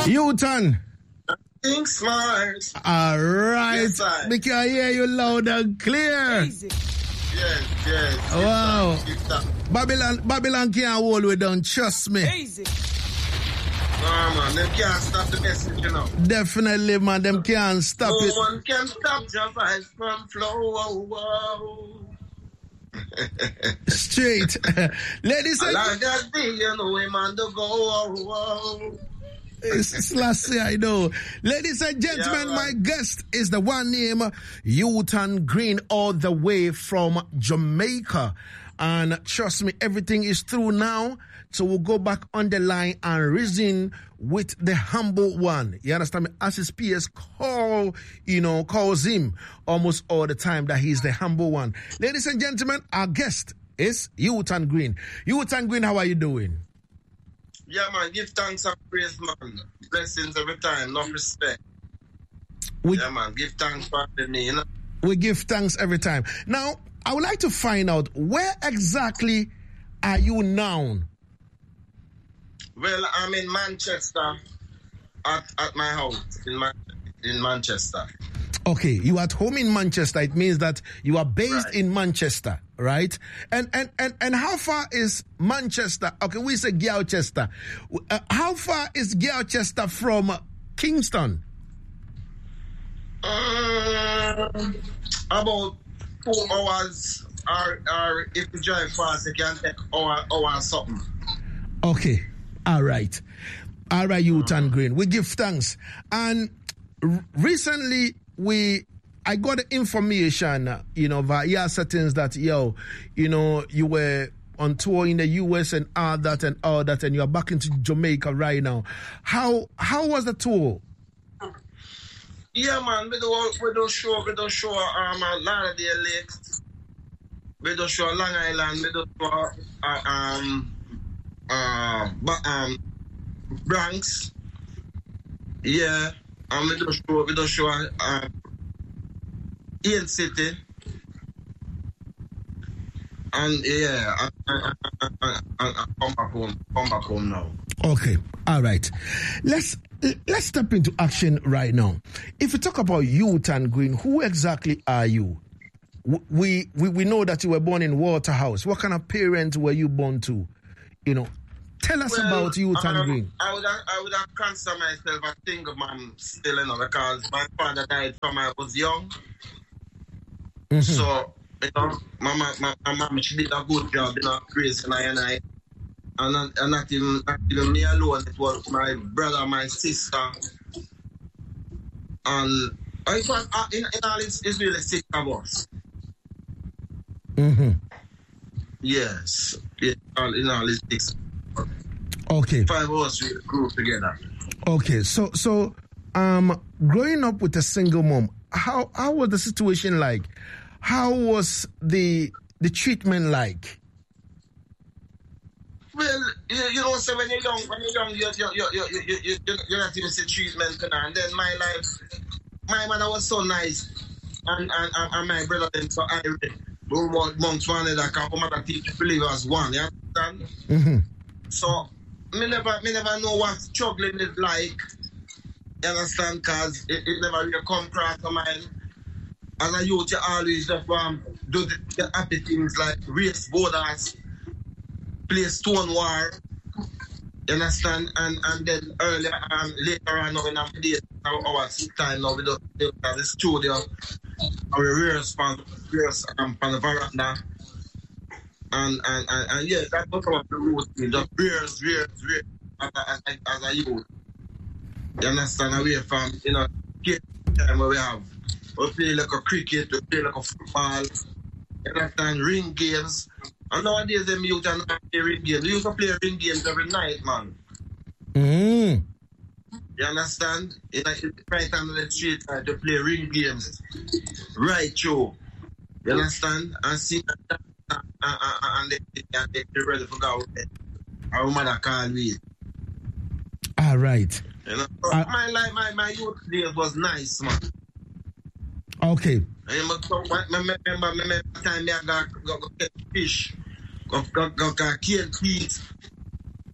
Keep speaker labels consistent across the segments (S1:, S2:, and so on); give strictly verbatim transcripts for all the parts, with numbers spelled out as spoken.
S1: U-turn.
S2: Think smart.
S1: All right.
S2: Yes, sir.
S1: We can hear you loud and clear.
S2: Yes, yes.
S1: Wow.
S2: Give that.
S1: Babylon, Babylon can't hold we down. Trust me.
S3: Easy.
S2: No, man, them can't stop the message, you know.
S1: Definitely, man. Them can't stop
S2: no
S1: it.
S2: No one can stop your vibes from flow.
S1: Straight. Ladies and
S2: like that day, you know, him on the go.
S1: Slassy, I know. Ladies and gentlemen, yeah, my guest is the one named U-turn Green, all the way from Jamaica. And trust me, everything is through now. So we'll go back on the line and reason with the humble one. You understand me? As his P S call, you know, calls him almost all the time that he's the humble one. Ladies and gentlemen, our guest is U-turn Green. U-turn Green, how are you doing?
S2: Yeah, man, give thanks and praise, man. Blessings every time, no respect. We, yeah, man, give thanks for the name, you know?
S1: We give thanks every time. Now, I would like to find out, where exactly are you now?
S2: Well, I'm in Manchester, at, at my house in, Man- in Manchester.
S1: Okay, you are at home in Manchester. It means that you are based right. in Manchester, right? And and and and how far is Manchester? Okay, we say Gloucester. Uh, how far is Gloucester from Kingston?
S2: Um, about four hours, or, or if you drive fast, you can take hour, hour something.
S1: Okay, all right. All right, U-turn Green. We give thanks. And r- recently, we, I got the information, you know, via settings that, yo, you know, you were on tour in the U S and all that and all that, and you're back into Jamaica right now. How how was the tour?
S2: Yeah, man, we do we do show we do show um Lauderdale Lakes, we do show Long Island, we do show uh, um uh but um Bronx, yeah. And we don't show, we don't show uh, Ian City. And yeah, and, and, and, and, and come back home, come back home now.
S1: Okay, all right. Let's let's step into action right now. If we talk about U-turn Green, who exactly are you? We, we we know that you were born in Waterhouse. What kind of parents were you born to? You know, tell us well, about U-turn
S2: um,
S1: Green.
S2: I would have, I would have considered myself a single man still, you know, because my father died from I was young. Mm-hmm. So, you know, my my my mom, she did a good job, you know, raising I and I. And not, and not even not even me alone, it was my brother, my sister. And it was, uh, in, in all, it's, it's really six of us.
S1: Mm-hmm.
S2: Yes. Yeah, in all, it's six.
S1: Okay.
S2: Five of us we grew together.
S1: Okay, so so um growing up with a single mom, how how was the situation like? How was the the treatment like?
S2: Well, you, you know, so when you're young, when you're young, you you you you you you you you're not even see treatment, and then my life, my mother was so nice, and and, and, and my brother then so I we were amongst one another. Cause my mother teach believers one, you understand?
S1: Mm-hmm.
S2: So. Me never, me never know what struggling is like. You understand? Because it, it never really come across my mind. As a youth, you always just um, do the, the happy things like race borders, play stone war. You understand? And and then earlier, um, later on, in our days, our, our time now, we do the studio, our rehearse from um, from the veranda. And, and, and, and yeah, that's what I was doing. Just rears, rears, rears as, as, as a youth. You understand? Away from, you know, kid time where we have. We play like a cricket, we play like a football. You understand? Ring games. And nowadays, them youth and play ring games. We used to play ring games every night, man.
S1: Mm.
S2: You understand? You know, right on the street, uh, to play ring games. Right, Joe. You understand? And see that. Uh, uh, uh, and they, they, they ready for go. Our mother can't wait.
S1: All right.
S2: You know, uh, my life, my my youth days was nice, man.
S1: Okay.
S2: I remember, remember time I got go, go get fish, go go go, go kill peas.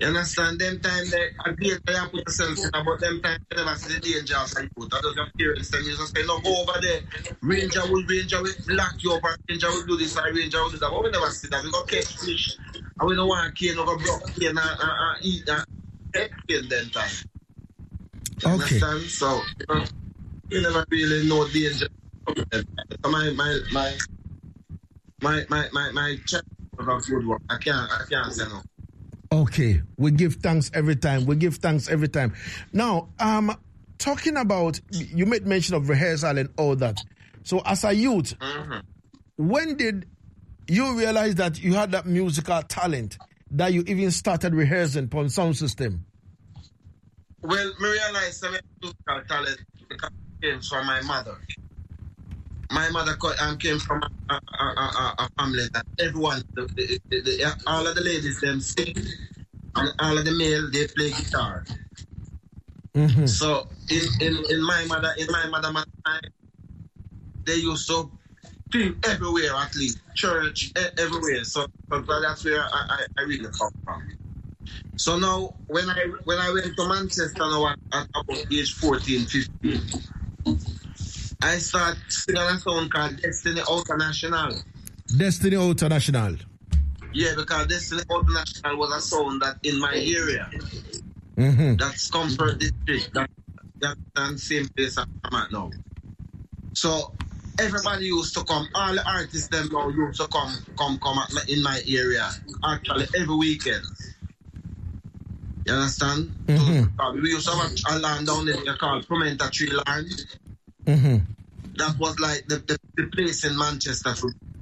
S2: You understand? Them time they again they have put themselves in about them time they never see the danger of the youth. I don't have parents them used to say, no, go over there. Ranger will ranger will lock you up, ranger will do this, and ranger will do that. But we never see that. We go catch fish and we don't want to cane, we go block cane and, and, and eat and take cane them time. You
S1: Okay.
S2: understand? So you know, you never really know danger. So my my my my my my my check was good work. I can't I can't say no.
S1: Okay, we give thanks every time. We give thanks every time. Now, um, talking about, you made mention of rehearsal and all that. So as a youth,
S2: Mm-hmm.
S1: when did you realize that you had that musical talent that you even started rehearsing on sound system?
S2: Well, I realized that musical talent because it came from my mother. My mother co- um, came from a, a, a, a, a family that everyone, the, the, the, the, all of the ladies, them sing, and all of the male, they play guitar.
S1: Mm-hmm.
S2: So in, in, in my mother, in my mother, my time, they used to sing everywhere, at least church, e- everywhere. So, so that's where I, I, I really come from. So now, when I when I went to Manchester now at, at about age fourteen, fifteen, I started singing a song called Destiny International.
S1: Destiny International.
S2: Yeah, because Destiny International was a song that in my area,
S1: Mm-hmm.
S2: that's Comfort District, that that's the same place I'm at now. So everybody used to come, all the artists them now used to come, come, come at my, in my area, actually every weekend. You understand?
S1: Mm-hmm.
S2: So, we used to have a land down there called Pimenta Tree Land.
S1: Mm-hmm.
S2: That was like the, the, the place in Manchester.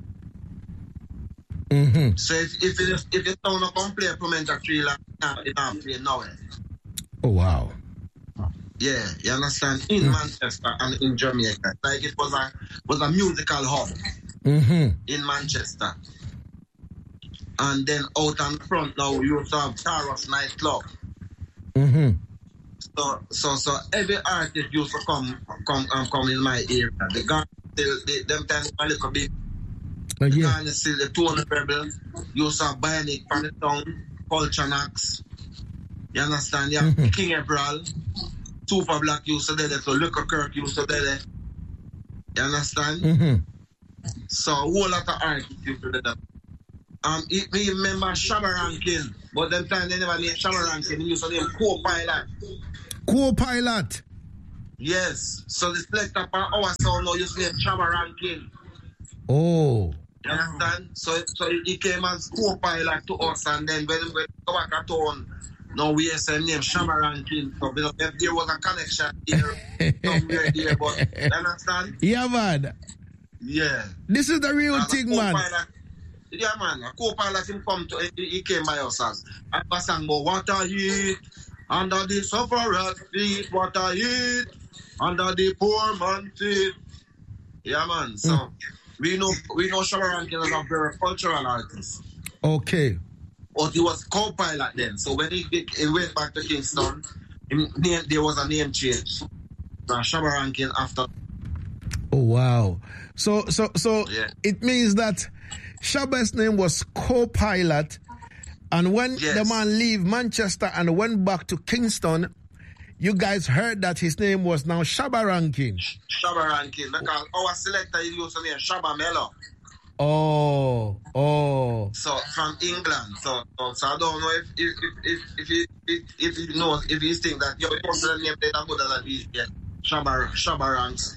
S1: Mm-hmm.
S2: So if if it, if you don't come play Pimenta Tree Land, you can't play now.
S1: Oh, wow.
S2: Yeah, you understand? In
S1: Mm.
S2: Manchester and in Jamaica. Like it was a was a musical hub
S1: Mm-hmm.
S2: in Manchester. And then out on the front now you used to have Taros nightclub.
S1: Mm-hmm.
S2: So so so every artist used to come come and come in my area. The guys still they, them times a little bit
S1: Uh,
S2: the
S1: yeah.
S2: guys still the Tone Rebel, used to have Bionic from the town, Culture Knox. You understand? Yeah,
S1: Mhm.
S2: King Ebral, Super Black used to do that, so Luca Kirk used to do that. You understand?
S1: Mm-hmm.
S2: So a whole lot of artists used to do that. Um, it, me remember Shabba Rankin, but them time they never named Shabba Rankin. They used to name Co-Pilot.
S1: Co-pilot.
S2: Yes. So the selector for our sound now used to name Shabba Rankin.
S1: Oh.
S2: You understand? So so he came as Co-Pilot to us, and then when we go back at town, now we have some name Shabba Rankin. So you know, if there was a connection here, somewhere there, but you understand?
S1: Yeah, man.
S2: Yeah.
S1: This is the real
S2: As a
S1: thing, man.
S2: co-pilot- Yeah, man. A co-pilot him come to he, he came by us as I was saying about what I eat under the sufferer's feet, what I eat under the poor man's feet. Yeah, man. So
S1: Mm.
S2: we know we know Shabba Rankin is a very cultural artist.
S1: Okay.
S2: But he was co-pilot then. So when he, he went back to Kingston, him, name, there was a name change. From Shabba Rankin after.
S1: Oh, wow. So, so, so
S2: Yeah.
S1: it means that Shabba's name was co-pilot, and when
S2: Yes.
S1: the man leave Manchester and went back to Kingston, you guys heard that his name was now Shabba Rankin.
S2: Shabba Rankin. Because our selector he used to name Shabba Mello.
S1: Oh, oh.
S2: So from England. So so, so I don't know if if if if if he if, if he knows if he think that your person name they good as a D J. Shabba Shabba Ranks.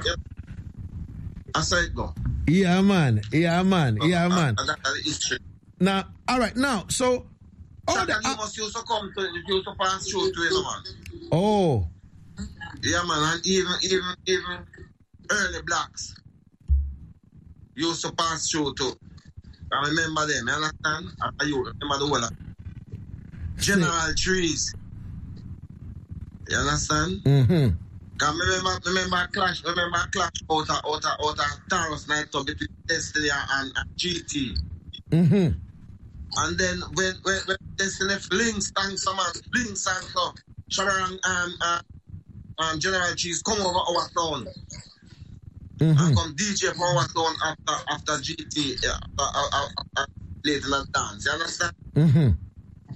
S2: I said it go.
S1: Yeah, man. Yeah, man. Yeah, man.
S2: And that's the history.
S1: Now, all right. Now, so all
S2: So
S1: the
S2: that he must used to come to he used to pass through to him, man.
S1: oh,
S2: Yeah, man, and even even even early blacks used to pass through too. I remember them, you understand? After you remember the whole of General Trees. You understand?
S1: mm-hmm.
S2: Cause remember remember Clash remember Clash out of out of out of Taros night club between Destiny and, and G T.
S1: Mm-hmm.
S2: And then when when, when Destiny Link sang some Link sang so Sharon um uh, um General Cheese come over our town.
S1: Mm-hmm.
S2: And come D J for our town after after G T uh, uh, uh, uh, uh, late in the dance. You understand?
S1: Mm-hmm.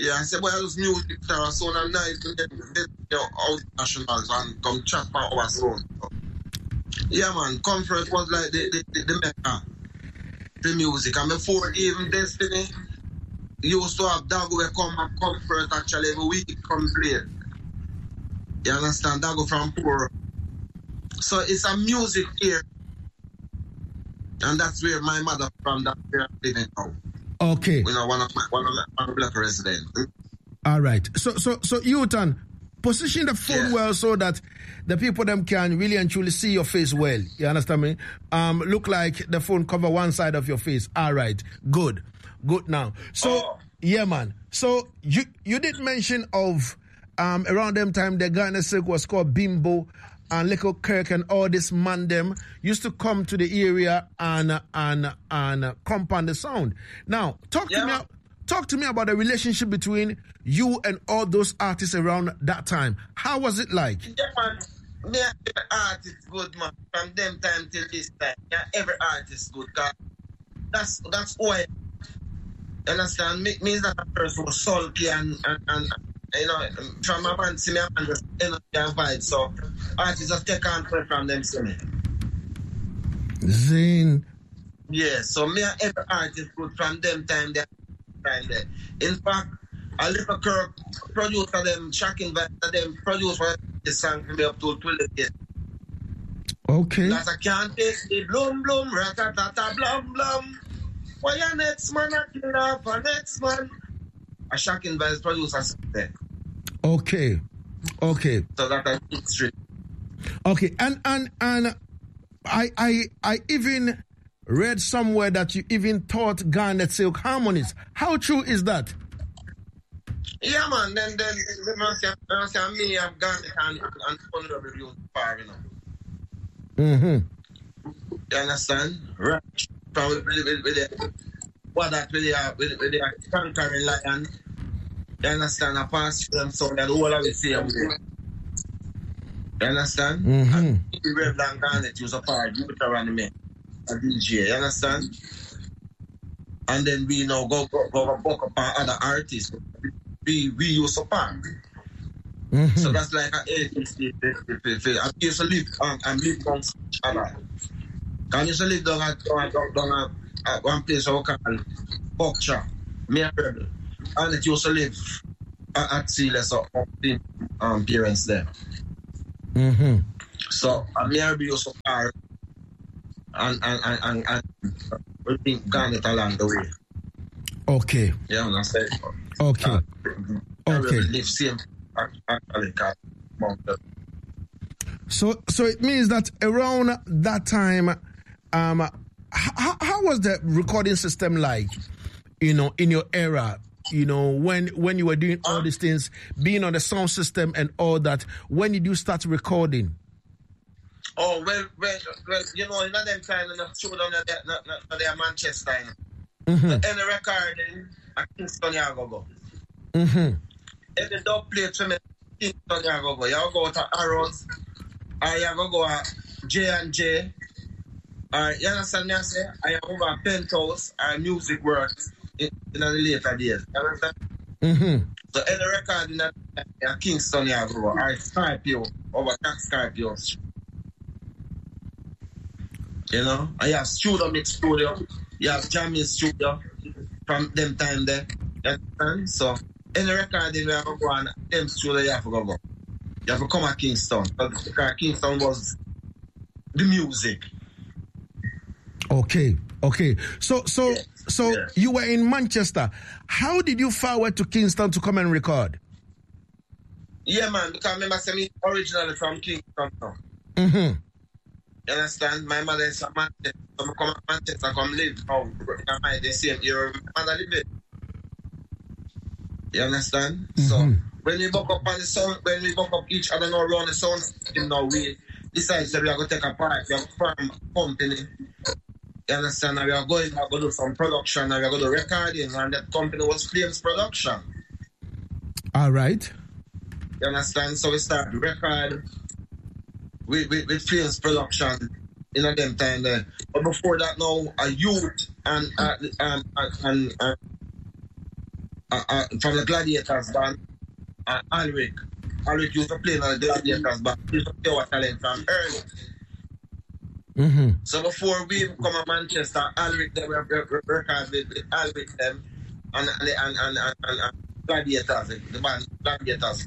S2: Yeah, I said, boy, those music star so nice to get out nationals and come chat for our sound. Yeah, man, Conference was like the, the, the, the mecca, the music. And before even Destiny, you used to have Dago will come and Conference actually every week come play. You understand? Dago from Poor. So it's a music here. And that's where my mother from, that where I'm living now.
S1: Okay.
S2: You know, one of my one of my one of black residents.
S1: All right. So so so Youtan, position the phone
S2: Yeah.
S1: well so that the people them can really and truly see your face well. You understand me? Um, look like the phone cover one side of your face. All right. Good. Good now. So
S2: Oh.
S1: yeah, man. So you you did mention of um around them time the Ghana Silk was called Bimbo and Little Kirk and all this man them used to come to the area and and and compound the sound. Now talk to
S2: Yeah.
S1: me. Talk to me about the relationship between you and all those artists around that time. How was it like?
S2: Yeah, man. Me and every artist good, man. From them time till this time. Yeah, every artist good. Cause that's that's why. You understand? Me, me is not a person who's sulky and, and, and you know, from my man, see me, I'm just energy and vibe. So artists just take on play from them, see me.
S1: Zin.
S2: Yeah, so me and every artist good from them time there. Time there. In fact, a little Kirk producer them, shocking vibe, them produce one the song to be up to twelve years.
S1: Okay.
S2: That's I can't take the bloom bloom, ratatata blum blum. Why your next man a kill off a next man? A shocking vice producer there.
S1: Okay. Okay.
S2: So that I think straight.
S1: Okay. And and and I I I even read somewhere that you even taught Garnet Silk harmonies. How true is that?
S2: Yeah, man. Then then then I say, I say me I've gone and and honorable youth far, you know.
S1: Mm-hmm.
S2: You understand? Right. From with, with, with, with the, what that with the with, with the conquering lion. You understand? I pass through them so that all of it see them there. You understand?
S1: Mm-hmm.
S2: And the Reverend Garnet use a part, you put around me, a D J, you understand? And then we now go go go, go book up on other artists. We we use a part.
S1: Mm-hmm.
S2: So that's like an agency. I used to live um, and live down Scotland. I used to live down at down, down, down at one place I call Buckshire, Mirabel. And it used to live at, at Sealess up the um, parents there.
S1: Mm-hmm.
S2: So uh, Mirabel used to park and and and and, and we think Garnet along the way.
S1: Okay.
S2: Yeah, and I said
S1: Okay.
S2: uh,
S1: Okay.
S2: live same actually car mountain.
S1: So so it means that around that time, um, how, how was the recording system like? You know, in your era, you know, when when you were doing all these things, being on the sound system and all that. When did you start recording?
S2: Oh well, well, well you know, in them time, in the studio down there, not, not, not there Manchester.
S1: Mm-hmm.
S2: Any recording, at Kingston, you go go.
S1: Mm-hmm.
S2: Any dub play to me, Kingston, you go go. You go to Arrows, or you go go to J and J. Or you understand me? I say, I go to Penthouse or Music Works in, in the later days. You understand?
S1: Mm-hmm.
S2: So any recording at, at Kingston, you go go. Or Scorpio, over Cat Scorpio. You know, and you have studio mix studio, you have jamming studio from them time there. You understand? So any recording we have to go on them studio, you have to go go. You have to come at Kingston. Because Kingston was the music.
S1: Okay, okay. So so
S2: Yeah.
S1: so
S2: Yeah.
S1: you were in Manchester. How did you forward to Kingston to come and record?
S2: Yeah, man, because I remember saying me originally from Kingston now.
S1: Mm-hmm.
S2: You understand? My mother is from Manchester. So I come to Manchester, come live now. I the same year my mother live it. You understand?
S1: Mm-hmm.
S2: So when we buck up on the sound, when we buck up each other now around the sound system now, we decide that we are going to take a part, we have a farm company. You understand? And we are going to go do some production and we are going to do recording, and that company was Flames Production.
S1: All right.
S2: You understand? So we start the record with, with, with Flames Production in a them time there. But before that now, a youth and uh, um, and, and uh, uh, from the Gladiators band, uh, Alric. Alric used to play in the Gladiators band. He used to play our talent from early.
S1: Mm-hmm.
S2: So before we come to Manchester, Alric, they were record with, with Alric them and, and, and, and, and, and Gladiators, the band Gladiators.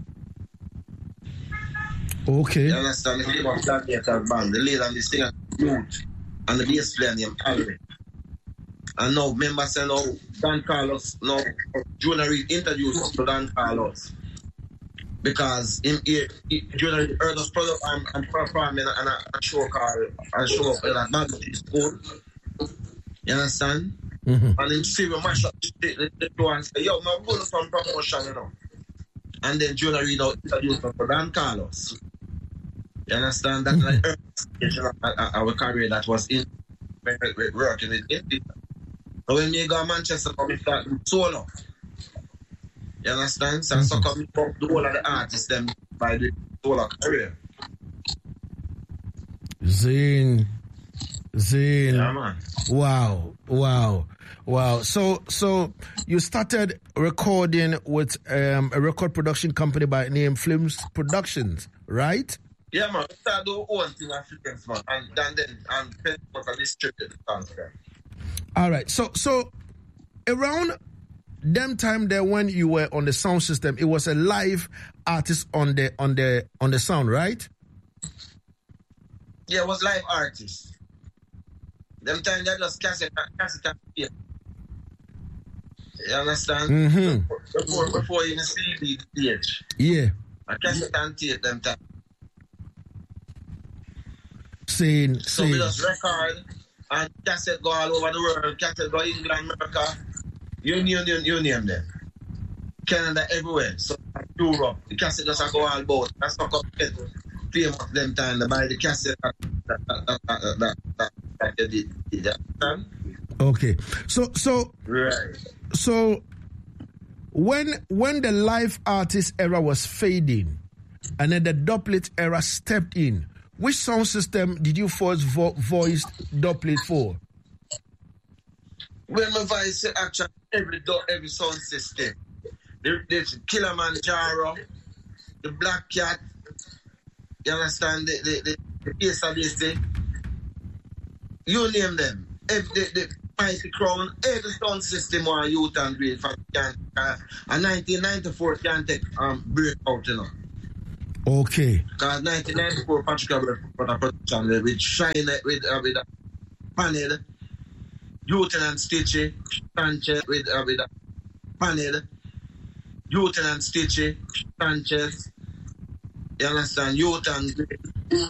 S1: Okay.
S2: You understand? The name of Gladiators band, the lead and the singer, Youth, and the bass player named Alric. And now, members say now, Dan Carlos, now, Junior Reid introduced us to Dan Carlos. Because him, he, he, Junior Reid heard us product and, and perform in a, in a show called, a show in a magazine school. You understand?
S1: Mm-hmm.
S2: And him see we mash up the, the, the show and say, yo, I'm going to some promotion, you know. And then Junior Reid introduced us to Dan Carlos. You understand? That's mm-hmm. like early stage of our career that was in working with him. So when we go to Manchester, we start solo. You understand? So, mm-hmm. so come up the whole of the artists them by the solo career.
S1: Zane. Zane.
S2: Yeah, man.
S1: Wow. Wow. Wow. So so you started recording with um, a record production company by name Flames Productions, right?
S2: Yeah, man. We started doing our own thing at Flames, man. And then, then and then was a distributed songs there.
S1: All right. So so around them time there when you were on the sound system, it was a live artist on the on the on the sound, right?
S2: Yeah, it was live artists. Them time they just cassette cassette and tape. You understand?
S1: Mm-hmm.
S2: Before before you C D stage.
S1: Yeah.
S2: A cassette and tape them time.
S1: Saying
S2: So
S1: saying.
S2: we just record. And cassette go all over the world. Cassette go England, America, you name, you, you name them. Canada, everywhere. So Europe, the cassette just go all about. That's not complicated. Famous them time to buy the cassette that that that that that, that, that they did. Did you understand?
S1: Okay. So so
S2: right.
S1: So when when the live artist era was fading, and then the dubplate era stepped in. Which sound system did you first vo- voice dubplate for?
S2: When my voice actually every do- every sound system. There's Kilimanjaro, the Black Cat, you understand, the the the, the Ace of Base, you name them. Every, the, the Mighty Crown, every sound system on Youth and Green from uh, and nineteen ninety-four can take um break out, you know.
S1: Okay.
S2: Because nineteen ninety-four, Patrick Abel put a production with Shine, with, uh, with a panel, Youth and Stitchy, Sanchez with, uh, with a panel, Youth and Stitchy, Sanchez, you understand, Youth and